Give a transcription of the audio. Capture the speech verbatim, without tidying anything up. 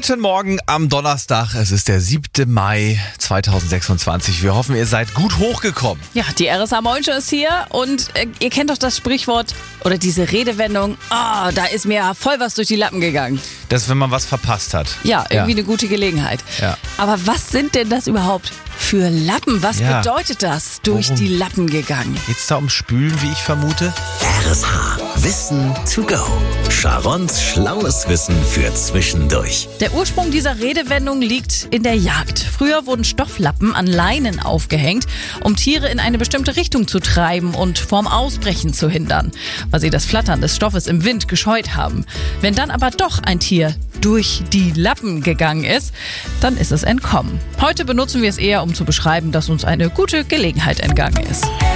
Guten Morgen am Donnerstag. Es ist der siebte Mai zweitausendsechsundzwanzig. Wir hoffen, ihr seid gut hochgekommen. Ja, die R S A Moin Show ist hier und äh, ihr kennt doch das Sprichwort oder diese Redewendung, oh, da ist mir voll was durch die Lappen gegangen. Das ist, wenn man was verpasst hat. Ja, irgendwie ja. eine gute Gelegenheit. Ja. Aber was sind denn das überhaupt für Lappen? Was Ja. bedeutet das, durch Worum? die Lappen gegangen? Geht's da ums Spülen, wie ich vermute? R S H. Wissen to go. Sharons schlaues Wissen für zwischendurch. Der Ursprung dieser Redewendung liegt in der Jagd. Früher wurden Stofflappen an Leinen aufgehängt, um Tiere in eine bestimmte Richtung zu treiben und vorm Ausbrechen zu hindern, weil sie das Flattern des Stoffes im Wind gescheut haben. Wenn dann aber doch ein Tier durch die Lappen gegangen ist, dann ist es entkommen. Heute benutzen wir es eher, um zu beschreiben, dass uns eine gute Gelegenheit entgangen ist.